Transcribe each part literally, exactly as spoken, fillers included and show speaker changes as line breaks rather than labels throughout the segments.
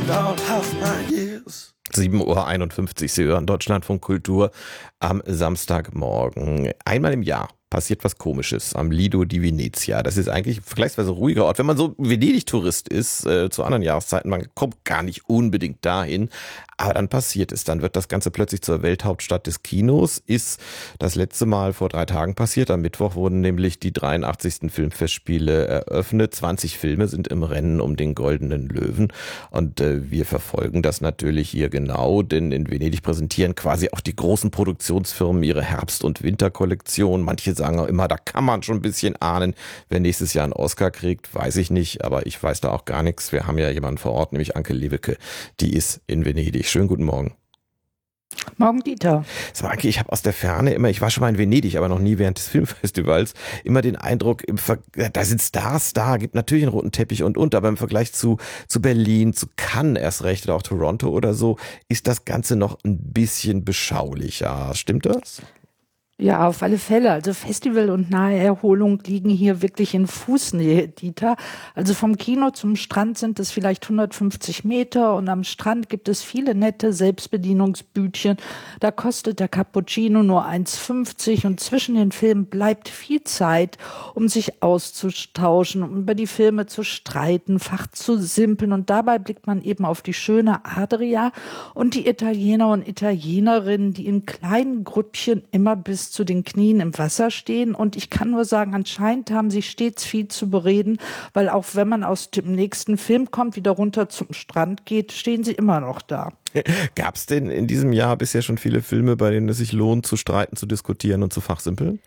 all half my years.
sieben Uhr einundfünfzig, Sie hören Deutschlandfunk Kultur am Samstagmorgen. Einmal im Jahr passiert was Komisches am Lido di Venezia. Das ist eigentlich ein vergleichsweise ruhiger Ort. Wenn man so Venedig-Tourist ist, äh, zu anderen Jahreszeiten, man kommt gar nicht unbedingt dahin. Aber dann passiert es. Dann wird das Ganze plötzlich zur Welthauptstadt des Kinos. Ist das letzte Mal vor drei Tagen passiert. Am Mittwoch wurden nämlich die dreiundachtzigsten Filmfestspiele eröffnet. zwanzig Filme sind im Rennen um den Goldenen Löwen. Und äh, wir verfolgen das natürlich hier genau, denn in Venedig präsentieren quasi auch die großen Produktionsfirmen ihre Herbst- und Winterkollektion. Manche sagen auch immer, da kann man schon ein bisschen ahnen, wer nächstes Jahr einen Oscar kriegt, weiß ich nicht, aber ich weiß da auch gar nichts. Wir haben ja jemanden vor Ort, nämlich Anke Lewicke, die ist in Venedig. Schönen guten Morgen.
Morgen, Dieter.
So, Anke, ich habe aus der Ferne immer, ich war schon mal in Venedig, aber noch nie während des Filmfestivals, immer den Eindruck, im Ver- da sind Stars da, gibt natürlich einen roten Teppich und und, aber im Vergleich zu, zu Berlin, zu Cannes erst recht oder auch Toronto oder so, ist das Ganze noch ein bisschen beschaulicher. Stimmt das?
Ja, auf alle Fälle. Also Festival und Naherholung liegen hier wirklich in Fußnähe, Dieter. Also vom Kino zum Strand sind es vielleicht hundertfünfzig Meter und am Strand gibt es viele nette Selbstbedienungsbütchen. Da kostet der Cappuccino nur eins fünfzig und zwischen den Filmen bleibt viel Zeit, um sich auszutauschen, um über die Filme zu streiten, fachzusimpeln und dabei blickt man eben auf die schöne Adria und die Italiener und Italienerinnen, die in kleinen Grüppchen immer bis zu den Knien im Wasser stehen. Und ich kann nur sagen, anscheinend haben sie stets viel zu bereden, weil auch wenn man aus dem nächsten Film kommt, wieder runter zum Strand geht, stehen sie immer noch da.
Gab es denn in diesem Jahr bisher schon viele Filme, bei denen es sich lohnt, zu streiten, zu diskutieren und zu fachsimpeln?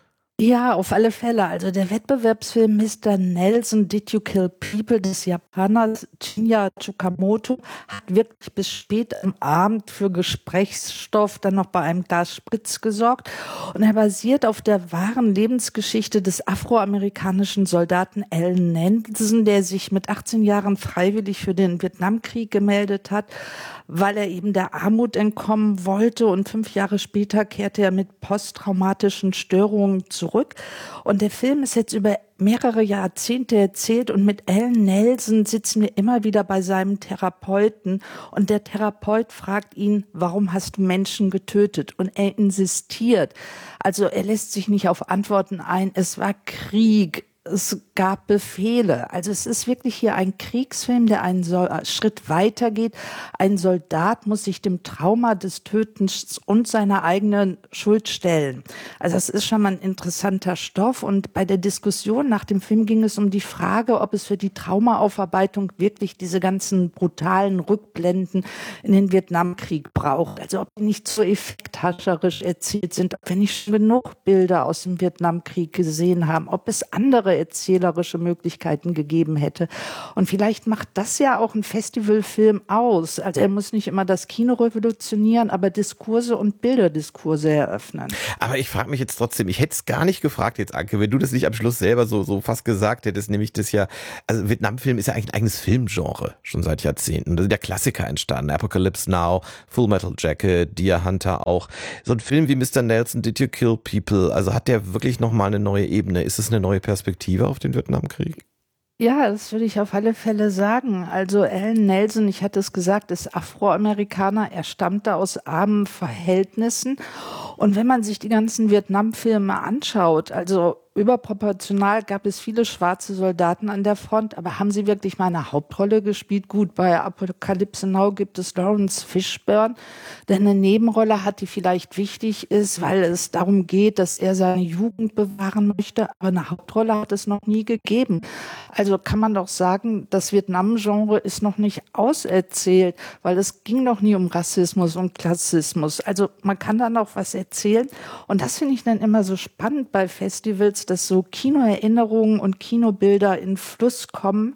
Ja, auf alle Fälle. Also der Wettbewerbsfilm Mister Nelson, Did You Kill People des Japaners Shinya Tsukamoto hat wirklich bis spät am Abend für Gesprächsstoff dann noch bei einem Glas Spritz gesorgt. Und er basiert auf der wahren Lebensgeschichte des afroamerikanischen Soldaten Alan Nelson, der sich mit achtzehn Jahren freiwillig für den Vietnamkrieg gemeldet hat, weil er eben der Armut entkommen wollte. Und fünf Jahre später kehrte er mit posttraumatischen Störungen zurück. Zurück. Und der Film ist jetzt über mehrere Jahrzehnte erzählt und mit Alan Nelson sitzen wir immer wieder bei seinem Therapeuten und der Therapeut fragt ihn, warum hast du Menschen getötet? Und er insistiert. Also er lässt sich nicht auf Antworten ein. Es war Krieg. Es gab Befehle. Also es ist wirklich hier ein Kriegsfilm, der einen so- Schritt weiter geht. Ein Soldat muss sich dem Trauma des Tötens und seiner eigenen Schuld stellen. Also das ist schon mal ein interessanter Stoff. Und bei der Diskussion nach dem Film ging es um die Frage, ob es für die Traumaaufarbeitung wirklich diese ganzen brutalen Rückblenden in den Vietnamkrieg braucht. Also ob die nicht so effekthascherisch erzählt sind, ob wir nicht schon genug Bilder aus dem Vietnamkrieg gesehen haben, ob es andere erzählerische Möglichkeiten gegeben hätte. Und vielleicht macht das ja auch ein Festivalfilm aus. Also er muss nicht immer das Kino revolutionieren, aber Diskurse und Bilderdiskurse eröffnen.
Aber ich frage mich jetzt trotzdem, ich hätte es gar nicht gefragt jetzt, Anke, wenn du das nicht am Schluss selber so, so fast gesagt hättest, nämlich das ja, also Vietnamfilm ist ja eigentlich ein eigenes Filmgenre, schon seit Jahrzehnten. Da sind ja Klassiker entstanden, Apocalypse Now, Full Metal Jacket, Deer Hunter auch. So ein Film wie Mister Nelson, Did You Kill People, also hat der wirklich nochmal eine neue Ebene? Ist es eine neue Perspektive auf den Vietnamkrieg?
Ja, das würde ich auf alle Fälle sagen. Also Alan Nelson, ich hatte es gesagt, ist Afroamerikaner. Er stammte aus armen Verhältnissen. Und wenn man sich die ganzen Vietnam-Filme anschaut, also überproportional gab es viele schwarze Soldaten an der Front, aber haben sie wirklich mal eine Hauptrolle gespielt? Gut, bei Apocalypse Now gibt es Lawrence Fishburne, der eine Nebenrolle hat, die vielleicht wichtig ist, weil es darum geht, dass er seine Jugend bewahren möchte, aber eine Hauptrolle hat es noch nie gegeben. Also kann man doch sagen, das Vietnam-Genre ist noch nicht auserzählt, weil es ging noch nie um Rassismus und Klassismus. Also man kann da noch was erzählen und das finde ich dann immer so spannend bei Festivals, dass so Kinoerinnerungen und Kinobilder in Fluss kommen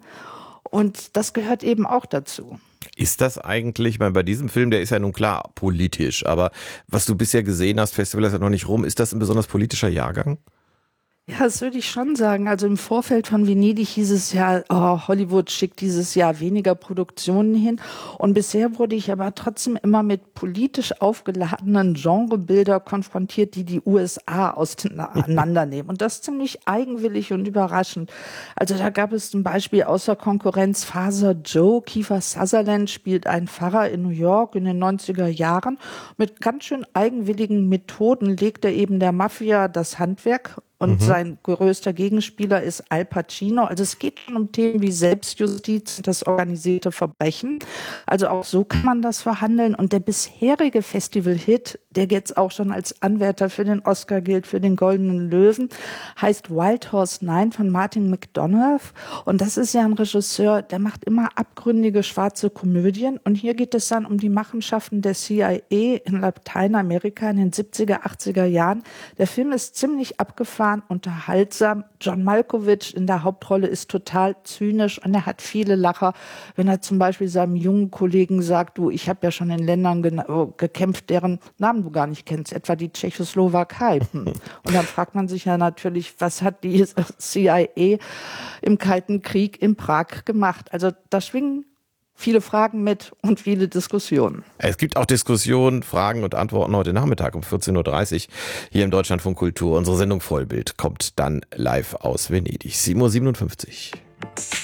und das gehört eben auch dazu.
Ist das eigentlich, ich meine, bei diesem Film, der ist ja nun klar politisch, aber was du bisher gesehen hast, Festival ist ja noch nicht rum, ist das ein besonders politischer Jahrgang?
Ja, das würde ich schon sagen. Also im Vorfeld von Venedig hieß es ja, oh, Hollywood schickt dieses Jahr weniger Produktionen hin. Und bisher wurde ich aber trotzdem immer mit politisch aufgeladenen Genrebildern konfrontiert, die die U S A auseinandernehmen. Und das ziemlich eigenwillig und überraschend. Also da gab es zum Beispiel außer Konkurrenz Father Joe. Kiefer Sutherland spielt einen Pfarrer in New York in den neunziger Jahren. Mit ganz schön eigenwilligen Methoden legt er eben der Mafia das Handwerk. Und mhm. sein größter Gegenspieler ist Al Pacino. Also es geht schon um Themen wie Selbstjustiz, das organisierte Verbrechen. Also auch so kann man das verhandeln. Und der bisherige Festival-Hit, der jetzt auch schon als Anwärter für den Oscar gilt, für den Goldenen Löwen, heißt Wild Horse Nine von Martin McDonagh. Und das ist ja ein Regisseur, der macht immer abgründige schwarze Komödien. Und hier geht es dann um die Machenschaften der C I A in Lateinamerika in den siebziger, achtziger Jahren. Der Film ist ziemlich abgefahren, unterhaltsam. John Malkovich in der Hauptrolle ist total zynisch und er hat viele Lacher, wenn er zum Beispiel seinem jungen Kollegen sagt, du, ich habe ja schon in Ländern ge- gekämpft, deren Namen du gar nicht kennst, etwa die Tschechoslowakei. Hm. Und dann fragt man sich ja natürlich, was hat die C I A im Kalten Krieg in Prag gemacht? Also da schwingen viele Fragen mit und viele Diskussionen.
Es gibt auch Diskussionen, Fragen und Antworten heute Nachmittag um vierzehn Uhr dreißig hier im Deutschlandfunk Kultur. Unsere Sendung Vollbild kommt dann live aus Venedig. sieben Uhr siebenundfünfzig.